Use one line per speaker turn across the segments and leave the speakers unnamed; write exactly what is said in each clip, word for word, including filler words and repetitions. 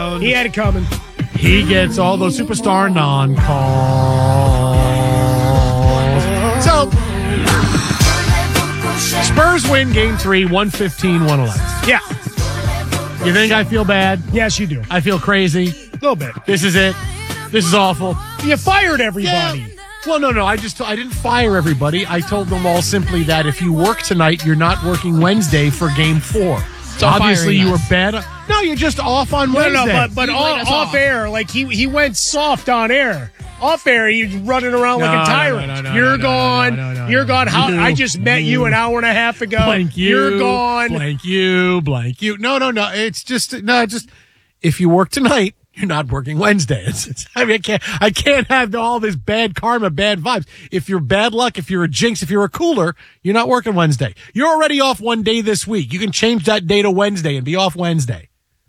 He had it coming.
He gets all those superstar non-calls. So, Spurs win game three, one fifteen, one eleven.
Yeah.
You think I feel bad?
Yes, you do.
I feel crazy.
A little bit.
This is it. This is awful.
You fired everybody.
Yeah. Well, no, no. I just I didn't fire everybody. I told them all simply that if you work tonight, you're not working Wednesday for game four. So obviously you were bad. No, you're just off on Wednesday.
No, no, but, but off, off, off air, like he he went soft on air. Off air, he's running around no, like a tyrant. No, no, no,
you're
no,
gone.
No, no, no, you're no, gone. How,
you,
I just met you, you an hour and a half ago.
Blank you.
You're gone.
Blank you. Blank you. No, no, no. It's just no. Just if you work tonight, you're not working Wednesday. It's, it's, I mean, I can't. I can't have all this bad karma, bad vibes. If you're bad luck, if you're a jinx, if you're a cooler, you're not working Wednesday. You're already off one day this week. You can change that day to Wednesday and be off Wednesday.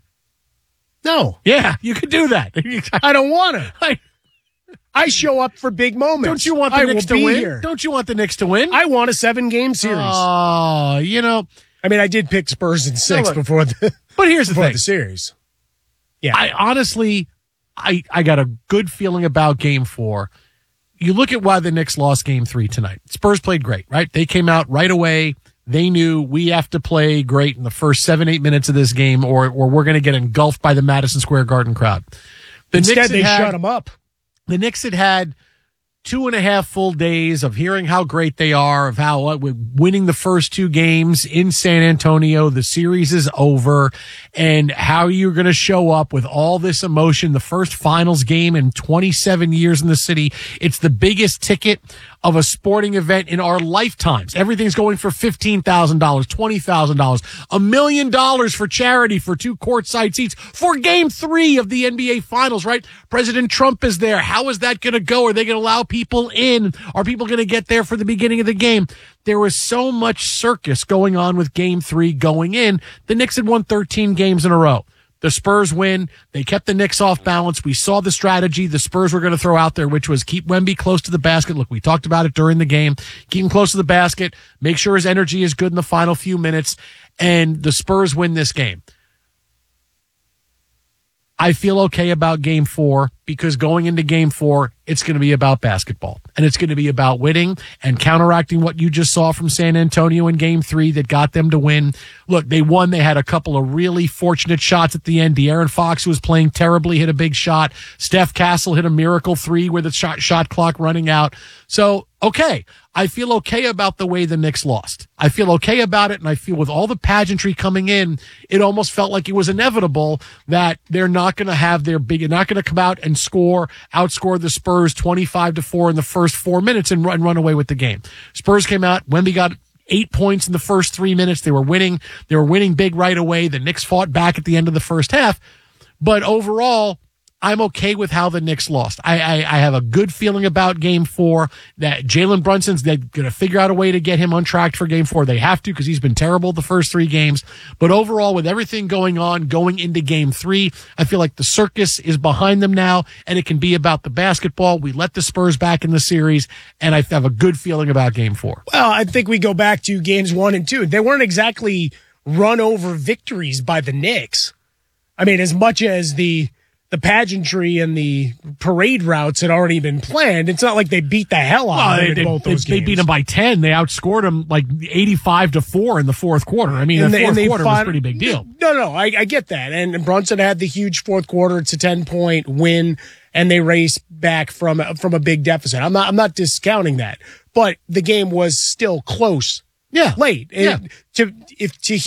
No.
Yeah, you could do that.
I don't want to. I, I show up for big moments.
Don't you want the
I
Knicks to
be
win?
Here.
Don't you want the Knicks to win?
I want a seven-game series.
Oh, you know.
I mean, I did pick Spurs in six
no,
before the
But here's the
before
thing.
the series. Yeah.
I honestly, I, I got a good feeling about game four. You look at why the Knicks lost game three tonight. Spurs played great, right? They came out right away. They knew we have to play great in the first seven, eight minutes of this game or, or we're going to get engulfed by the Madison Square Garden crowd. The
Instead,
Knicks
they
had,
shut them up.
The Knicks had had two and a half full days of hearing how great they are, of how uh, winning the first two games in San Antonio, the series is over, and how you're going to show up with all this emotion. The first finals game in twenty-seven years in the city. It's the biggest ticket of a sporting event in our lifetimes. Everything's going for fifteen thousand dollars, twenty thousand dollars, a million dollars for charity for two courtside seats for game three of the N B A finals, right? President Trump is there. How is that going to go? Are they going to allow people in? Are people going to get there for the beginning of the game? There was so much circus going on with game three going in. The Knicks had won thirteen games in a row. The Spurs win. They kept the Knicks off balance. We saw the strategy the Spurs were going to throw out there, which was keep Wemby close to the basket. Look, we talked about it during the game. Keep him close to the basket. Make sure his energy is good in the final few minutes. And the Spurs win this game. I feel okay about game four because going into game four, it's going to be about basketball and it's going to be about winning and counteracting what you just saw from San Antonio in game three that got them to win. Look, they won. They had a couple of really fortunate shots at the end. De'Aaron Fox, who was playing terribly, hit a big shot. Steph Castle hit a miracle three with the shot, shot clock running out. So, okay. I feel okay about the way the Knicks lost. I feel okay about it, and I feel with all the pageantry coming in, it almost felt like it was inevitable that they're not going to have their big, not going to come out and score, outscore the Spurs twenty-five to four in the first four minutes and run, run away with the game. Spurs came out, Wemby got eight points in the first three minutes. They were winning. They were winning big right away. The Knicks fought back at the end of the first half, but overall, I'm okay with how the Knicks lost. I, I, I have a good feeling about game four that Jalen Brunson's, they're going to figure out a way to get him on track for game four. They have to because he's been terrible the first three games. But overall, with everything going on, going into game three, I feel like the circus is behind them now and it can be about the basketball. We let the Spurs back in the series and I have a good feeling about game four.
Well, I think we go back to games one and two. They weren't exactly run over victories by the Knicks. I mean, as much as the, the pageantry and the parade routes had already been planned. It's not like they beat the hell out
well,
of
they,
both
they,
those
they
games.
beat them by ten. They outscored them like eighty-five to four in the fourth quarter. I mean, and the they, fourth quarter fought, was a pretty big deal.
No, no, I, I get that. And Brunson had the huge fourth quarter. It's a ten-point win, and they raced back from from a big deficit. I'm not I'm not discounting that, but the game was still close.
Yeah,
late.
Yeah.
And to if to